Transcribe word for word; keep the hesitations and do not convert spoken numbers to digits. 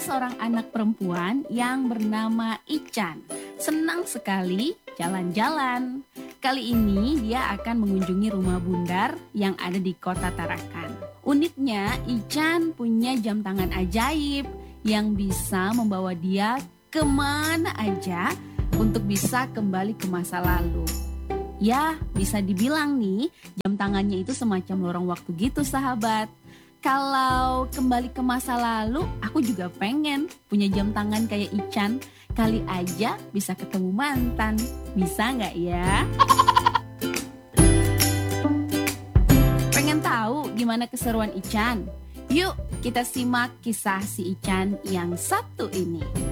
seorang anak perempuan yang bernama Ican. Senang sekali jalan-jalan. Kali ini dia akan mengunjungi rumah bundar yang ada di kota Tarakan. Uniknya, Ican punya jam tangan ajaib yang bisa membawa dia kemana aja untuk bisa kembali ke masa lalu. Ya, bisa dibilang nih, jam tangannya itu semacam lorong waktu gitu, sahabat. Kalau kembali ke masa lalu, aku juga pengen punya jam tangan kayak Ican. Kali aja bisa ketemu mantan. Bisa nggak ya? Pengen tahu gimana keseruan Ican? Yuk kita simak kisah si Ican yang satu ini.